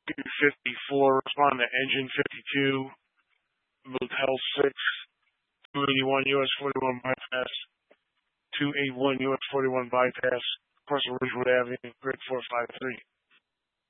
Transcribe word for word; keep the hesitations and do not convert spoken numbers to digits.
fifty-four, respond to engine fifty-two, Motel six, two eighty-one U S forty-one bypass, two eighty-one U S forty-one bypass, across Ridgewood Avenue, grid four five three.